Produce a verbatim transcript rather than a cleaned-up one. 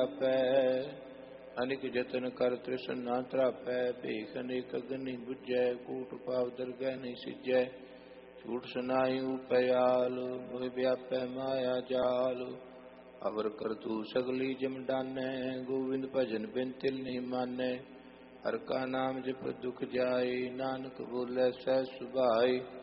ਆਪੈ ਅਨਿਕ ਜਤਨ ਕਰ ਤ੍ਰਿਸ਼ਨ ਨਾ ਤਰਾਪੈ ਭੇਖ ਅਨੇਕ ਅਗਨਿ ਬੁਝੈ ਕੂਟ ਪਾਵ ਦਰਗਹਿ ਨਹੀਂ ਸਿਜੈ ਝੂਠ ਸੁਨਾਈ ਉਪਿਆਲ ਮੋਹਿ ਵਿਆਪੈ ਮਾਇਆ ਜਾਲ ਅਵਰ ਕਰਤੂ ਸਗਲੀ ਜਮ ਡਾਨੈ ਗੋਵਿੰਦ ਭਜਨ ਬਿਨ ਤਿਲ ਨਹੀਂ ਮਾਨੈ ਹਰਿ ਕਾ ਨਾਮ ਜਪ ਦੁਖ ਜਾਏ ਨਾਨਕ ਬੋਲੇ ਸਹਿ ਸੁਭਾਈ